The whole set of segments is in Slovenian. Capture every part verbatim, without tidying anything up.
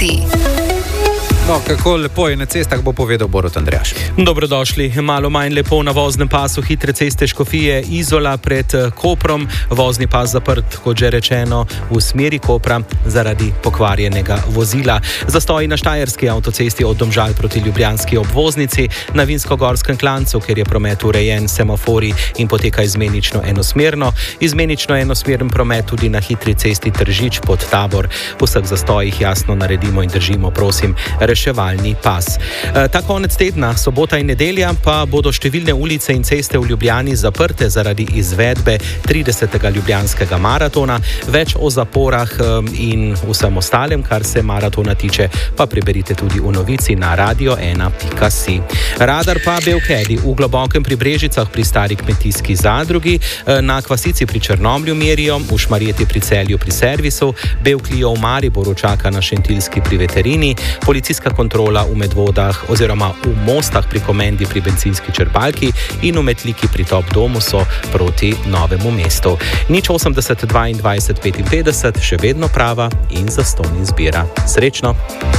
si. No, kako lepo je na cestah, bo povedal Borut Andrejaš. Dobrodošli. Malo manj lepo na voznem pasu hitre ceste Škofije Izola pred Koprom. Vozni pas zaprt, kot že rečeno, v smeri Kopra zaradi pokvarjenega vozila. Zastoji na štajerski avtocesti od Domžal proti ljubljanski obvoznici, na Vinskogorskem klancu, kjer je promet urejen, semafori in poteka izmenično enosmerno. Izmenično enosmeren promet tudi na hitri cesti Tržič pod Tabor. V vseh zastojih jasno naredimo in držimo, prosim, reševalni pas. E, ta konec tedna, sobota in nedelja, pa bodo številne ulice in ceste v Ljubljani zaprte zaradi izvedbe tridesetega ljubljanskega maratona. Več o zaporah in vsem ostalem, kar se maratona tiče, pa preberite tudi v novici na radio ena pika si. Radar pa Belkedi v Globokem pri Brežicah pri stari kmetijski zadrugi, na Kvasici pri Črnomlju merijo, v Šmarjeti pri Celju pri servisu, Belklijo v Mariboru čaka na Šentiljski pri veterini, policijska kontrola v Medvodah oziroma v Mostah pri Komendi pri bencinski črpalki in v Metliki pri Top Domu so proti Novemu mestu. Nič osemdeset dvaindvajset petinpetdeset, še vedno prava in zastonj izbira. Srečno!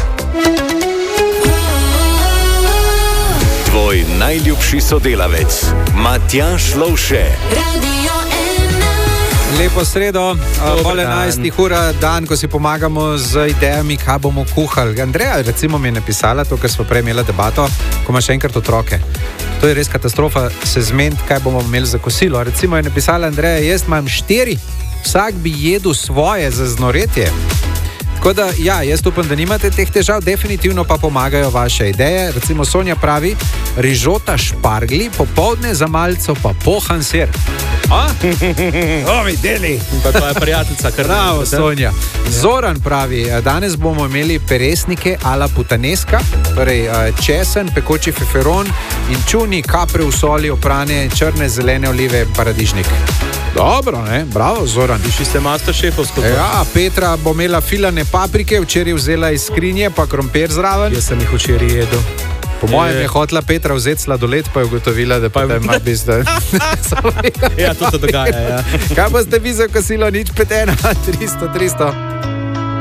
Tvoj najljubši sodelavec, Matjaž Lovše. Lepo sredo, pol enajstih ura, dan, ko si pomagamo z idejami, kaj bomo kuhali. Andreja, recimo, mi je napisala to, kar smo prej imeli debato, ko ima še enkrat otroke. To je res katastrofa, se zmeniti, kaj bomo imeli za kosilo. Recimo je napisala Andreja, jaz imam štiri, vsak bi jedel svoje za znoretje. Tako da, ja, jaz upam, da nimate teh težav, definitivno pa pomagajo vaše ideje. Recimo Sonja pravi, rižota špargli, popoldne za malco pa pohan sir. A? O, videli. Pa tvoja prijateljica, kar bravo, Sonja. Zoran pravi, danes bomo imeli peresnike ala putaneska, torej česen, pekoči feferon in čuni, kapre v soli, oprane, črne, zelene olive, paradižnik. Dobro, ne? Bravo, Zoran. Višji ste masterchefovsko. Ja, Petra bo imela filane paprike, včeraj vzela iz skrinje, pa krompir zraven. Jaz sem jih včeraj jedel. Po mojem je hotela Petra vzeti sladoled, pa je ugotovila, da pa je ima bizda. Ja, to se dogaja, ja. Kaj boste vi za kosilo, nič pet ena, tristo, tristo.